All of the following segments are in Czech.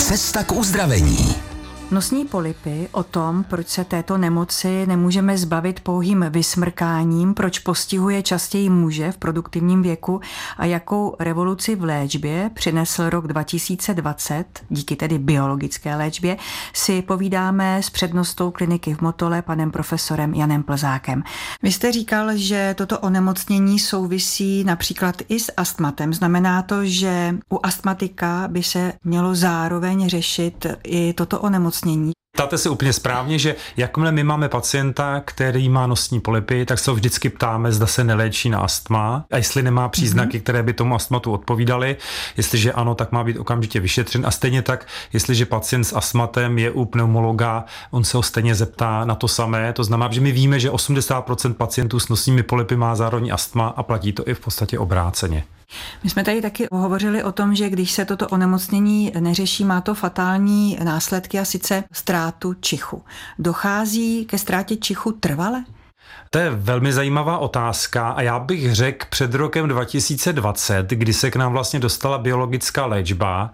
Cesta k uzdravení. Nosní polypy, o tom, proč se této nemoci nemůžeme zbavit pouhým vysmrkáním, proč postihuje častěji muže v produktivním věku a jakou revoluci v léčbě přinesl rok 2020, díky tedy biologické léčbě, si povídáme s přednostou kliniky v Motole, panem profesorem Janem Plzákem. Vy jste říkal, že toto onemocnění souvisí například i s astmatem. Znamená to, že u astmatika by se mělo zároveň řešit i toto onemocnění? Ptáte se úplně správně, že jakmile my máme pacienta, který má nosní polypy, tak se ho vždycky ptáme, zda se neléčí na astma a jestli nemá příznaky, které by tomu astmatu odpovídaly. Jestliže ano, tak má být okamžitě vyšetřen a stejně tak, jestliže pacient s astmatem je u pneumologa, on se ho stejně zeptá na to samé. To znamená, že my víme, že 80% pacientů s nosními polypy má zároveň astma a platí to i v podstatě obráceně. My jsme tady taky hovořili o tom, že když se toto onemocnění neřeší, má to fatální následky a sice ztrátu čichu. Dochází ke ztrátě čichu trvale? To je velmi zajímavá otázka a já bych řekl před rokem 2020, kdy se k nám vlastně dostala biologická léčba,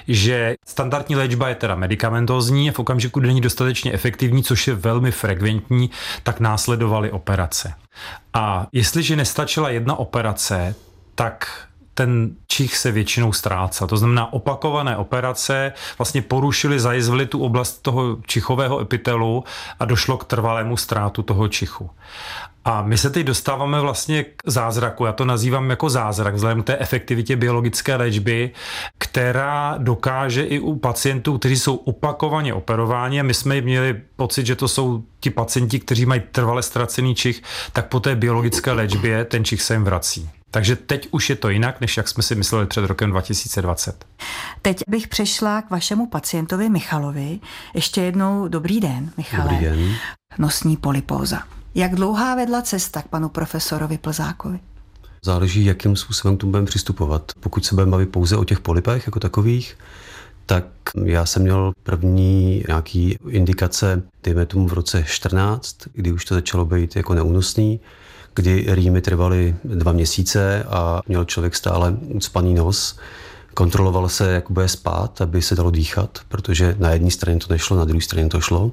že standardní léčba je teda medikamentózní a v okamžiku, kdy není dostatečně efektivní, což je velmi frekventní, tak následovaly operace. A jestliže nestačila jedna operace, tak ten čich se většinou ztrácel. To znamená, opakované operace vlastně porušily, zajizvily tu oblast toho čichového epitelu a došlo k trvalému ztrátu toho čichu. A my se teď dostáváme vlastně k zázraku, já to nazývám jako zázrak, vzhledem k té efektivitě biologické léčby, která dokáže i u pacientů, kteří jsou opakovaně operováni, a my jsme měli pocit, že to jsou ti pacienti, kteří mají trvale ztracený čich, tak po té biologické léčbě ten čich se jim vrací. Takže teď už je to jinak, než jak jsme si mysleli před rokem 2020. Teď bych přešla k vašemu pacientovi Michalovi. Ještě jednou dobrý den, Michale. Dobrý den. Nosní polypóza. Jak dlouhá vedla cesta k panu profesorovi Plzákovi? Záleží, jakým způsobem k tomu budeme přistupovat. Pokud se budeme bavit pouze o těch polypech jako takových, tak já jsem měl první nějaký indikace, dejme tomu v roce 14, kdy už to začalo být jako neúnosný, kdy rýmy trvaly 2 měsíce a měl člověk stále ucpaný nos. Kontroloval se, jak bude spát, aby se dalo dýchat, protože na jedné straně to nešlo, na druhé straně to šlo.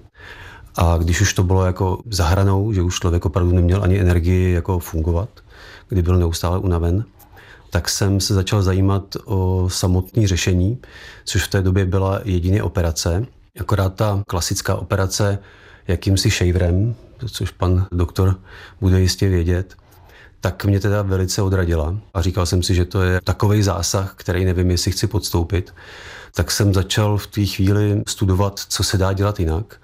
A když už to bylo jako za hranou, že už člověk opravdu neměl ani energii jako fungovat, kdy byl neustále unaven, tak jsem se začal zajímat o samotné řešení, což v té době byla jediná operace. Akorát ta klasická operace jakýmsi shaverem, což pan doktor bude jistě vědět, tak mě teda velice odradila. A říkal jsem si, že to je takovej zásah, který nevím, jestli chci podstoupit. Tak jsem začal v té chvíli studovat, co se dá dělat jinak.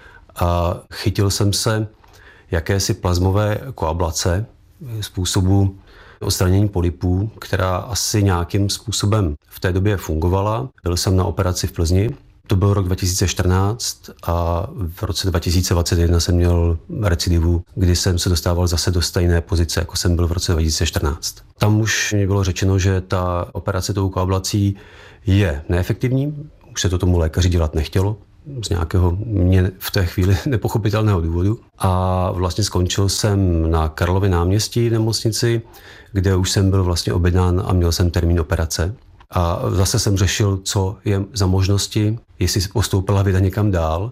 A chytil jsem se jakési plazmové koablace, způsobu odstranění polypů, která asi nějakým způsobem v té době fungovala. Byl jsem na operaci v Plzni. To byl rok 2014 a v roce 2021 jsem měl recidivu, kdy jsem se dostával zase do stejné pozice, jako jsem byl v roce 2014. Tam už mi bylo řečeno, že ta operace tou koablací je neefektivní, už se to tomu lékaři dělat nechtělo, z nějakého mě v té chvíli nepochopitelného důvodu. A vlastně skončil jsem na Karlově náměstí v nemocnici, kde už jsem byl vlastně objednán a měl jsem termín operace. A zase jsem řešil, co je za možnosti, jestli postoupila vida někam dál.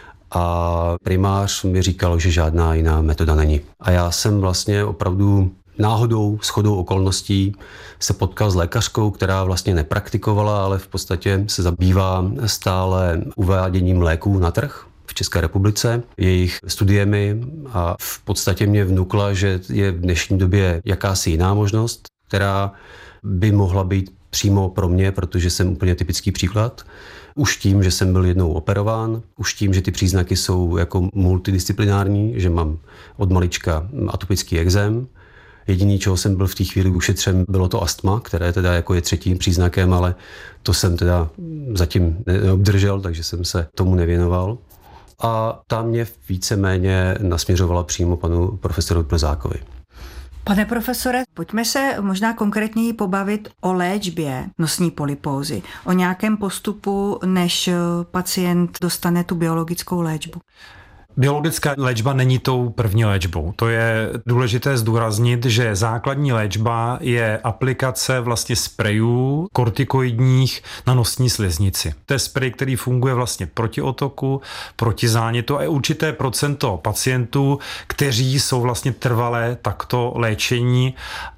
A primář mi říkal, že žádná jiná metoda není. A já jsem vlastně opravdu náhodou, shodou okolností se potkal s lékařkou, která vlastně nepraktikovala, ale v podstatě se zabývá stále uváděním léků na trh v České republice, jejich studiemi a v podstatě mě vnukla, že je v dnešní době jakási jiná možnost, která by mohla být přímo pro mě, protože jsem úplně typický příklad. Už tím, že jsem byl jednou operován, už tím, že ty příznaky jsou jako multidisciplinární, že mám od malička atopický ekzém. Jediný, čeho jsem byl v té chvíli ušetřen, bylo to astma, které teda jako je třetím příznakem, ale to jsem teda zatím neobdržel, takže jsem se tomu nevěnoval. A ta mě víceméně nasměřovala přímo panu profesoru Plzákovi. Pane profesore, pojďme se možná konkrétněji pobavit o léčbě nosní polypózy, o nějakém postupu, než pacient dostane tu biologickou léčbu. Biologická léčba není tou první léčbou. To je důležité zdůraznit, že základní léčba je aplikace vlastně sprejů kortikoidních na nosní sliznici. To je sprej, který funguje vlastně proti otoku, proti zánětu a je určité procento pacientů, kteří jsou vlastně trvalé takto léčení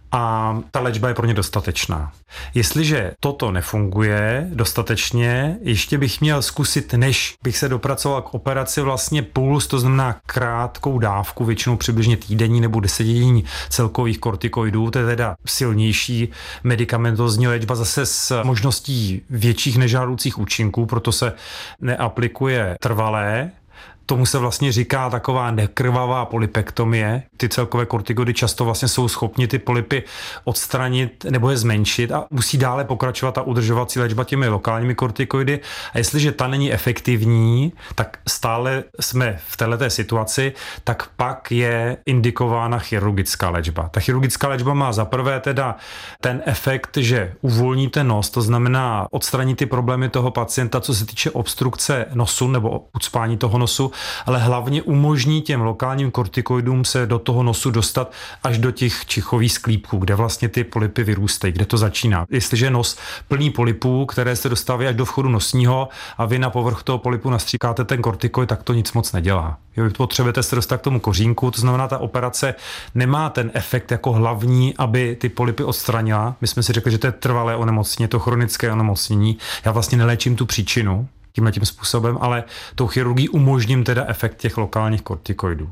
a ta léčba je pro ně dostatečná. Jestliže toto nefunguje dostatečně, ještě bych měl zkusit, než bych se dopracoval k operaci vlastně puls, to znamená krátkou dávku, většinou přibližně týdenní nebo 10denní celkových kortikoidů, to je teda silnější medikamentozní léčba zase s možností větších nežádoucích účinků, proto se neaplikuje trvalé. Tomu se vlastně říká taková nekrvavá polypektomie. Ty celkové kortikoidy často vlastně jsou schopni ty polypy odstranit nebo je zmenšit a musí dále pokračovat ta udržovací léčba těmi lokálními kortikoidy. A jestliže ta není efektivní, tak stále jsme v této situaci, tak pak je indikována chirurgická léčba. Ta chirurgická léčba má za prvé teda ten efekt, že uvolní ten nos, to znamená odstranit ty problémy toho pacienta, co se týče obstrukce nosu nebo ucpání toho nosu, ale hlavně umožní těm lokálním kortikoidům se do toho nosu dostat až do těch čichových sklípků, kde vlastně ty polypy vyrůstají, kde to začíná. Jestliže nos plný polypů, které se dostávají až do vchodu nosního a vy na povrch toho polypu nastříkáte ten kortikoid, tak to nic moc nedělá. Vy potřebujete se dostat k tomu kořínku, to znamená, ta operace nemá ten efekt jako hlavní, aby ty polypy odstranila. My jsme si řekli, že to je trvalé onemocnění, to chronické onemocnění. Já vlastně neléčím tu příčinu tím způsobem, ale tou chirurgií umožním teda efekt těch lokálních kortikoidů.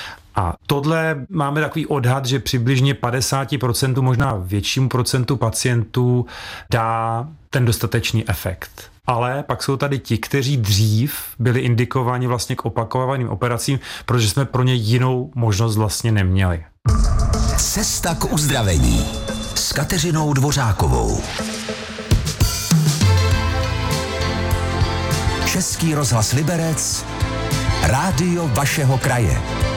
A tohle máme takový odhad, že přibližně 50%, možná většímu procentu pacientů dá ten dostatečný efekt. Ale pak jsou tady ti, kteří dřív byli indikováni vlastně k opakovaným operacím, protože jsme pro ně jinou možnost vlastně neměli. Cesta k uzdravení s Kateřinou Dvořákovou. Český rozhlas Liberec, rádio vašeho kraje.